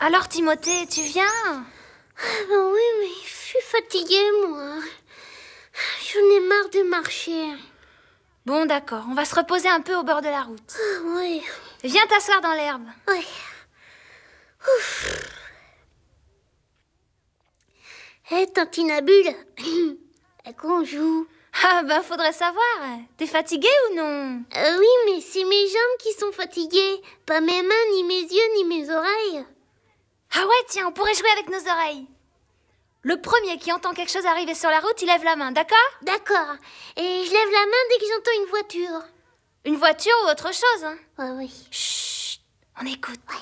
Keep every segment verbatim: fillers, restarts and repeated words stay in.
Alors Timothée, tu viens? Ah ben oui, mais je suis fatiguée, moi. J'en ai marre de marcher. Bon, d'accord, on va se reposer un peu au bord de la route. Ah oui. Viens t'asseoir dans l'herbe. Oui. Ouf. Hé, hey, Tantinabule, à quoi on joue? Ah ben, faudrait savoir. T'es fatiguée ou non? euh, Oui, mais c'est mes jambes qui sont fatiguées. Pas mes mains, ni mes yeux, ni mes oreilles. Ah ouais, tiens, on pourrait jouer avec nos oreilles. Le premier qui entend quelque chose arriver sur la route, il lève la main, d'accord? D'accord. Et je lève la main dès que j'entends une voiture. Une voiture ou autre chose, hein? Ouais, oui. Chut, on écoute. Ouais.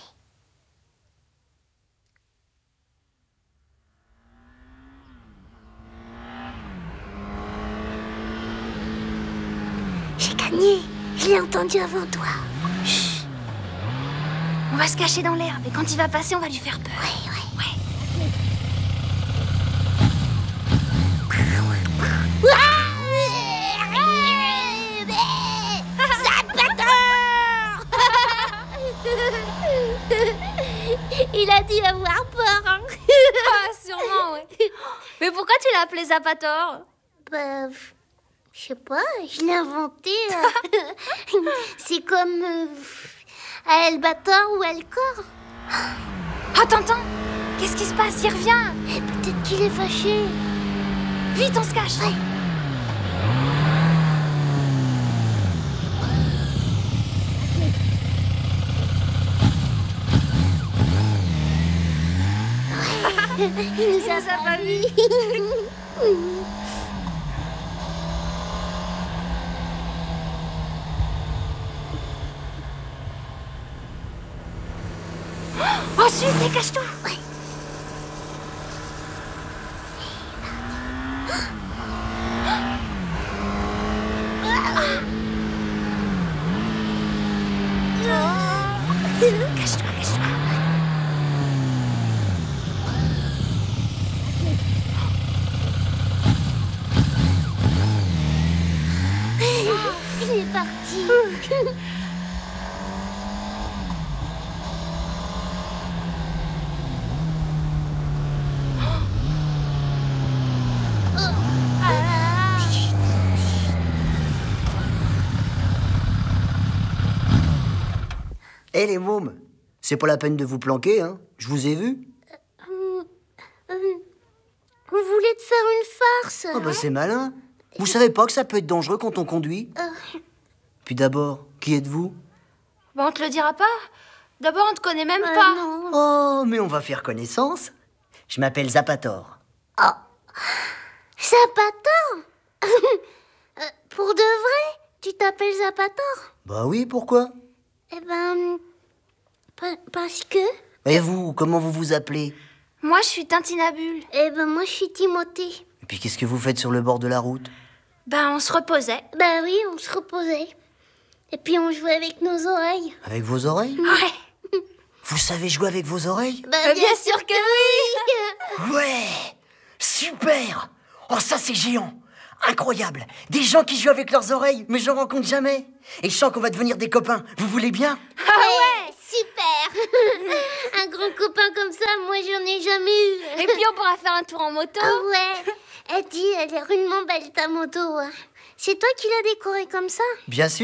J'ai gagné. Je l'ai entendu avant toi. Chut. On va se cacher dans l'herbe et quand il va passer, on va lui faire peur. Ouais, ouais. Il a dû avoir peur, hein. Ah, sûrement, ouais. Mais pourquoi tu l'as appelé Zapator? Bah, je sais pas, je l'ai inventé. euh. C'est comme euh, Albator ou Alcor. Attends, attends. Qu'est-ce qui se passe? Il revient. Eh, peut-être qu'il est fâché. Vite, on se cache. Ouais. Il nous a, nous a pas vus. Ensuite, dégage-toi. Ouais. Cache-toi, cache-toi. Il est parti. Hé hey, les mômes, c'est pas la peine de vous planquer, hein. Je vous ai vu. Euh, euh, on voulait te faire une farce. Oh bah c'est malin. Vous savez pas que ça peut être dangereux quand on conduit? Euh, Puis d'abord, qui êtes-vous? Bah, on te le dira pas. D'abord, on te connaît même euh, pas. non. Oh, mais on va faire connaissance. Je m'appelle Zapator. Oh, Zapator. Euh, Pour de vrai, tu t'appelles Zapator? Bah oui, pourquoi? Eh ben, pa- parce que... Et vous, comment vous vous appelez? Moi, je suis Tintinabule. Eh ben, moi, je suis Timothée. Et puis qu'est-ce que vous faites sur le bord de la route? Ben, on se reposait. Ben oui, on se reposait. Et puis, on jouait avec nos oreilles. Avec vos oreilles? Ouais. Vous savez jouer avec vos oreilles? Ben, Euh, bien sûr que oui. Ouais! Super! Oh, ça c'est géant! Incroyable! Des gens qui jouent avec leurs oreilles, mais j'en rencontre jamais! Et je sens qu'on va devenir des copains. Vous voulez bien? Ah ouais. Super. Un grand copain comme ça, moi, j'en ai jamais eu. Et puis, on pourra faire un tour en moto. Ah ouais. Elle dit, elle est rudement belle, ta moto. Ouais. C'est toi qui l'as décorée comme ça? Bien sûr!